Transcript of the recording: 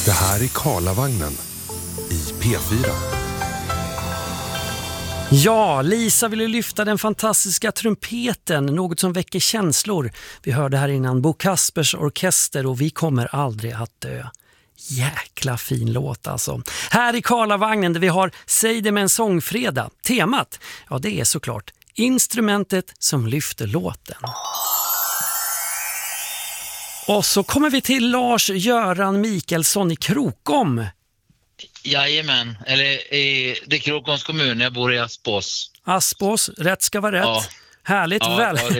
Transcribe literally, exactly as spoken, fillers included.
Det här är Karlavagnen i P fyra. Ja, Lisa ville lyfta den fantastiska trumpeten, något som väcker känslor. Vi hörde här innan Bo Kaspers orkester och Vi kommer aldrig att dö. Jäkla fin låt alltså. Här i Karlavagnen där vi har Säg det med en sångfredag. Temat, ja det är såklart instrumentet som lyfter låten. Och så kommer vi till Lars-Göran Mikaelsson i Krokom. Jajamän, eller i det är Krokoms kommun, jag bor i Aspås. Aspås, rätt ska vara rätt. Ja. Härligt, Ja, väl. ja, det